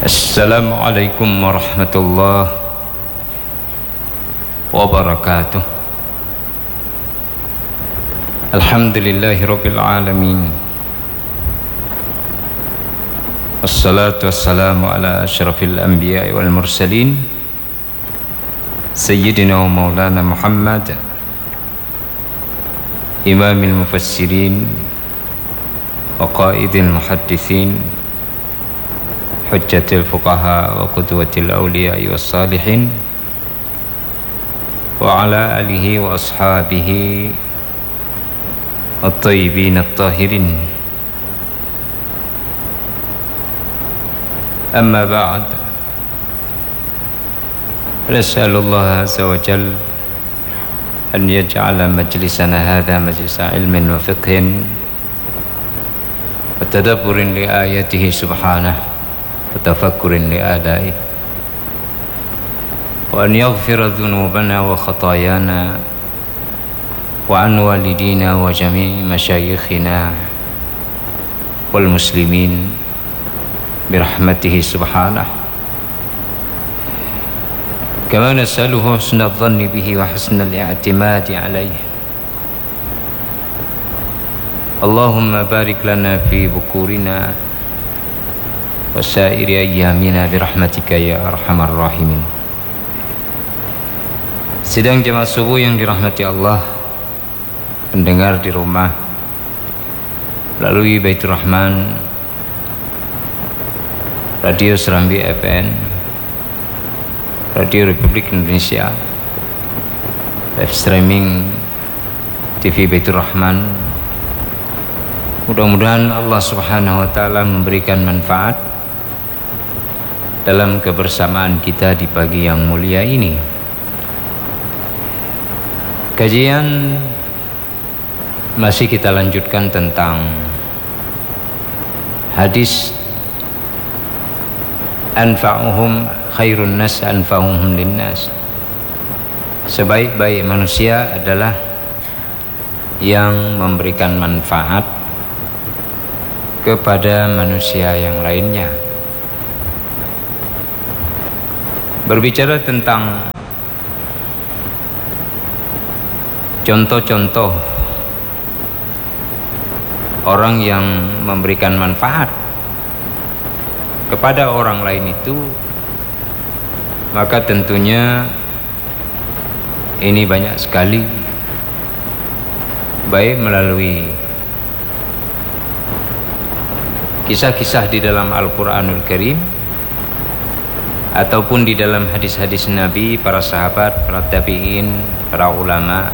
Assalamualaikum warahmatullahi wabarakatuh. Alhamdulillahi rabbil alamin. Wassalatu wassalamu ala asyrafil anbiya'i wal mursalin Sayyidina wa maulana Muhammad Imamil mufassirin wa qaidil muhaddithin Hujjatil fuqaha wa qudwatil awliya'i was salihin wa ala alihi wa ashabihi at-tayyibin at-tahirin. Amma ba'd, nas'alullah azza wa jalla an yaj'ala majlisana hadha majlisa ilmin wa fiqhin wa tadabburin li ayatihi subhanahu wa tafakkurin li adaihi wa an yaghfira dhunubana wa khatayana wa an walidina wa jami'i masyayikhina wal muslimin birahmatihi subhanahu kama nas'aluhu husnal dhanni bihi wa husnal i'timadi alayhi. Allahumma barik lana fi bukurina wa sa'iri ayyamina birahmatika ya arhamar rahimin. Sidang jamaah subuh yang dirahmati Allah, pendengar di rumah melalui Baitur Rahman, Radio Serambi FM, Radio Republik Indonesia, live streaming TV Baitur Rahman. Mudah-mudahan Allah Subhanahu wa taala memberikan manfaat dalam kebersamaan kita di pagi yang mulia ini. Kajian masih kita lanjutkan tentang hadis anfa'uhum khairun nas anfa'uhum linnas. Sebaik-baik manusia adalah yang memberikan manfaat kepada manusia yang lainnya. Berbicara tentang contoh-contoh orang yang memberikan manfaat kepada orang lain itu, maka tentunya ini banyak sekali, baik melalui kisah-kisah di dalam Al-Quranul Karim ataupun di dalam hadis-hadis Nabi, para sahabat, para tabi'in, para ulama,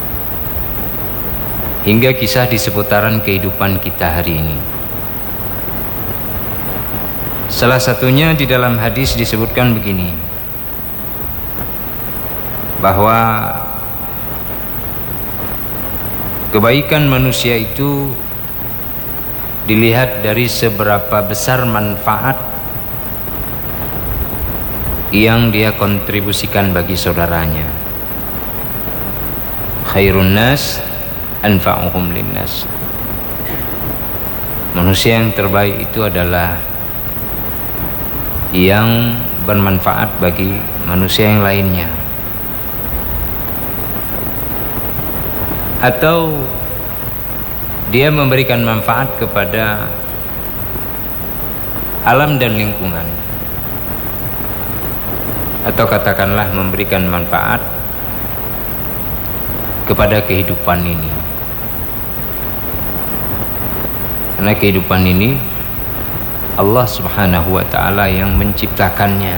hingga kisah di seputaran kehidupan kita hari ini. Salah satunya di dalam hadis disebutkan begini, bahwa kebaikan manusia itu dilihat dari seberapa besar manfaat yang dia kontribusikan bagi saudaranya. Khairun nas anfa'uhum linnas. Manusia yang terbaik itu adalah yang bermanfaat bagi manusia yang lainnya, atau dia memberikan manfaat kepada alam dan lingkungan, atau katakanlah memberikan manfaat kepada kehidupan ini. Karena kehidupan ini Allah Subhanahu wa ta'ala yang menciptakannya,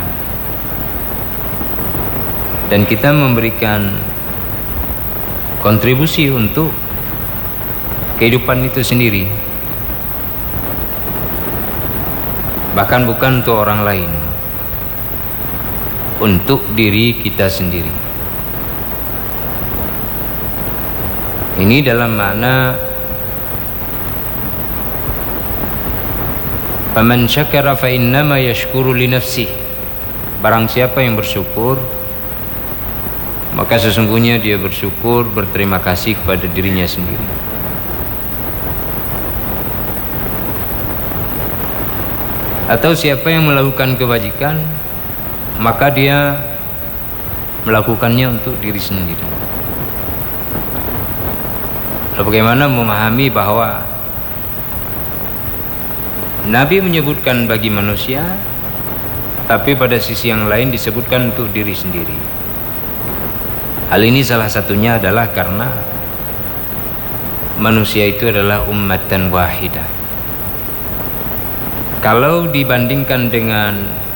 dan kita memberikan kontribusi untuk kehidupan itu sendiri, bahkan bukan untuk orang lain, untuk diri kita sendiri. Ini dalam makna faman syakara fa innama yashkuru li nafsihi. Barang siapa yang bersyukur, maka sesungguhnya dia bersyukur, berterima kasih kepada dirinya sendiri. Atau siapa yang melakukan kebajikan, maka dia melakukannya untuk diri sendiri. Lalu bagaimana memahami bahwa Nabi menyebutkan bagi manusia, tapi pada sisi yang lain disebutkan untuk diri sendiri. Hal ini salah satunya adalah karena manusia itu adalah ummatan wahidah. Kalau dibandingkan dengan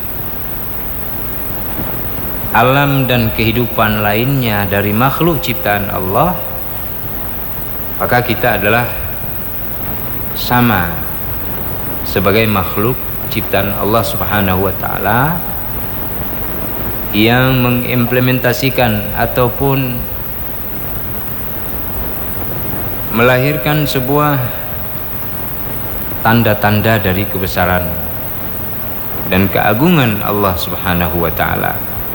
alam dan kehidupan lainnya dari makhluk ciptaan Allah, maka kita adalah sama sebagai makhluk ciptaan Allah Subhanahu wa taala yang mengimplementasikan ataupun melahirkan sebuah tanda-tanda dari kebesaran dan keagungan Allah Subhanahu wa taala.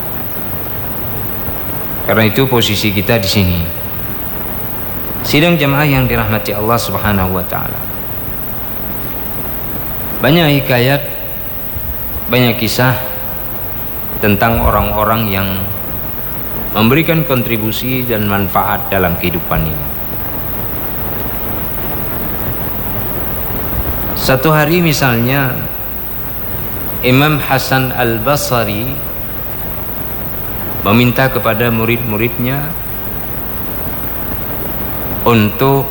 Karena itu posisi kita di sini. Sidang jamaah yang dirahmati Allah Subhanahu wa taala. Banyak hikayat, banyak kisah tentang orang-orang yang memberikan kontribusi dan manfaat dalam kehidupan ini. Satu hari misalnya Imam Hasan Al-Basri meminta kepada murid-muridnya untuk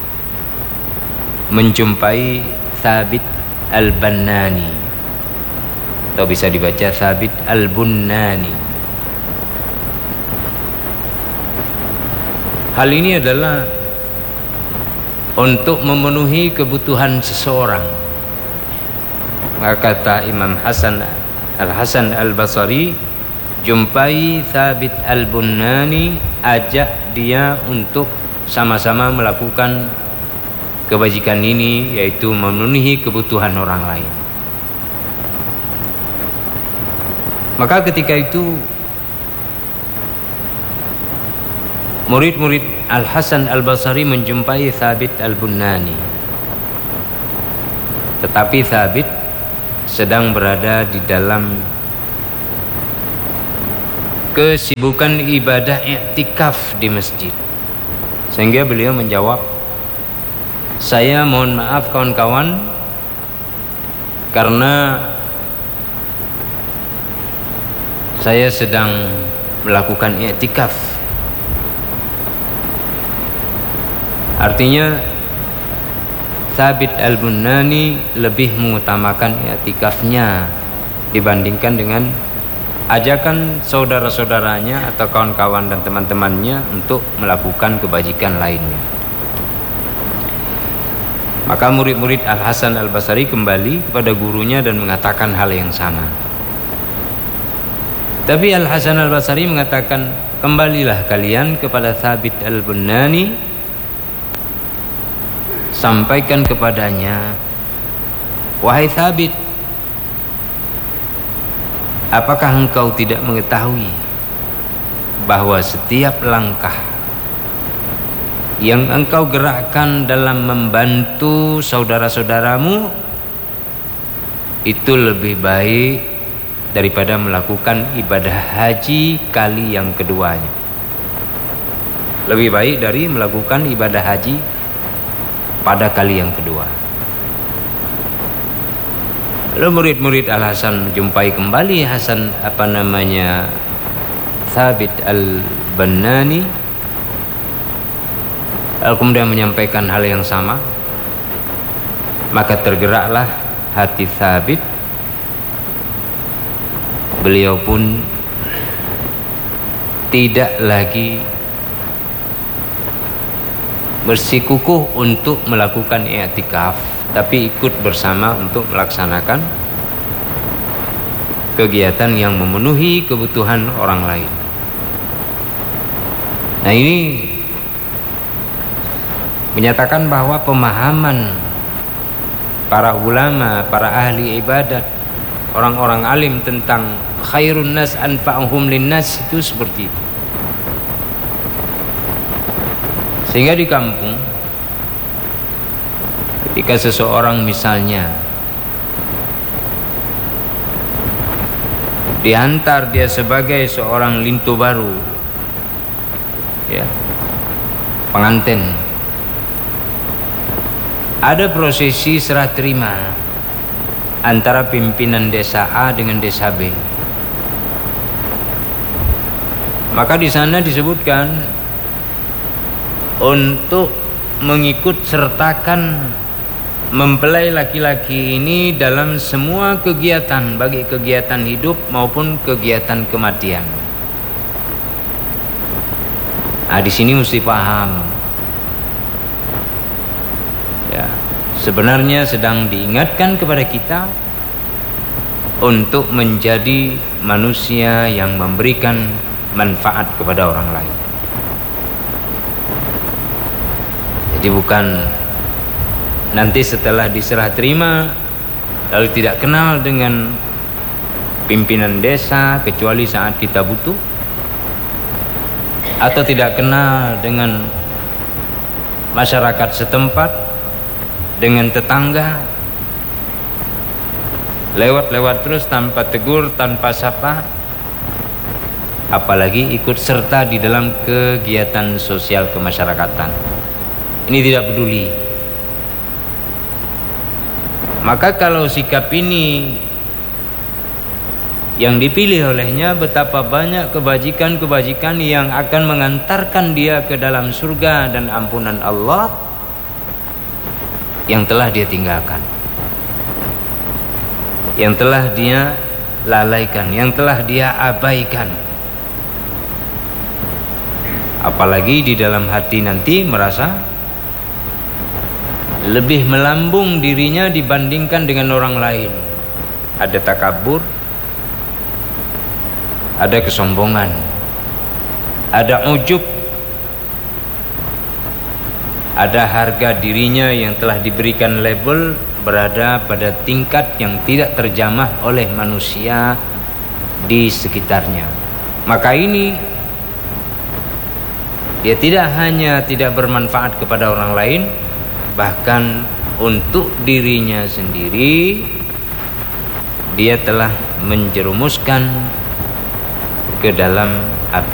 menjumpai Thabit Al-Bannani, atau bisa dibaca Thabit Al-Bunnani. Hal ini adalah untuk memenuhi kebutuhan seseorang. Maka kata Imam Hasan Al-Basri, jumpai Thabit Al-Bunnani, ajak dia untuk sama-sama melakukan kebajikan ini, yaitu memenuhi kebutuhan orang lain. Maka ketika itu murid-murid Al-Hasan Al-Basri menjumpai Thabit Al-Bunnani, tetapi Thabit sedang berada di dalam kesibukan ibadah i'tikaf di masjid. Sehingga beliau menjawab, saya mohon maaf kawan-kawan, karena saya sedang melakukan i'tikaf. Artinya Thabit Al-Bunnani lebih mengutamakan i'tikafnya dibandingkan dengan ajakan saudara-saudaranya atau kawan-kawan dan teman-temannya untuk melakukan kebajikan lainnya. Maka murid-murid Al-Hasan Al-Basri kembali kepada gurunya dan mengatakan hal yang sama. Tapi Al-Hasan Al-Basri mengatakan, kembalilah kalian kepada Thabit Al-Bunnani, sampaikan kepadanya, wahai Thabit, apakah engkau tidak mengetahui bahwa setiap langkah yang engkau gerakkan dalam membantu saudara-saudaramu itu lebih baik daripada melakukan ibadah haji kali yang keduanya? Lebih baik dari melakukan ibadah haji pada kali yang kedua. Lalu murid-murid Al-Hasan menjumpai kembali Thabit Al-Bannani, kemudian menyampaikan hal yang sama. Maka tergeraklah hati Thabit. Beliau pun tidak lagi bersikukuh untuk melakukan i'tikaf, tapi ikut bersama untuk melaksanakan kegiatan yang memenuhi kebutuhan orang lain. Nah, ini menyatakan bahwa pemahaman para ulama, para ahli ibadat, orang-orang alim tentang khairun nas anfa'uhum linnas itu seperti itu. Sehingga di kampung, ketika seseorang misalnya diantar dia sebagai seorang lintu baru, ya, pengantin. Ada prosesi serah terima antara pimpinan desa A dengan desa B. Maka di sana disebutkan untuk mengikut sertakan mempelai laki-laki ini dalam semua kegiatan, baik kegiatan hidup maupun kegiatan kematian. Nah, di sini mesti paham. Ya, sebenarnya sedang diingatkan kepada kita untuk menjadi manusia yang memberikan manfaat kepada orang lain. Jadi bukan nanti setelah diserah terima lalu tidak kenal dengan pimpinan desa kecuali saat kita butuh, atau tidak kenal dengan masyarakat setempat, dengan tetangga, lewat-lewat terus tanpa tegur, tanpa sapa, apalagi ikut serta di dalam kegiatan sosial kemasyarakatan. Ini tidak peduli. Maka kalau sikap ini yang dipilih olehnya, betapa banyak kebajikan-kebajikan yang akan mengantarkan dia ke dalam surga dan ampunan Allah yang telah dia tinggalkan, yang telah dia lalaikan, yang telah dia abaikan. Apalagi di dalam hati nanti merasa lebih melambung dirinya dibandingkan dengan orang lain. Ada takabur, ada kesombongan, ada ujub, ada harga dirinya yang telah diberikan label berada pada tingkat yang tidak terjamah oleh manusia di sekitarnya. Maka ini dia tidak hanya tidak bermanfaat kepada orang lain, bahkan untuk dirinya sendiri dia telah menjerumuskan ke dalam api.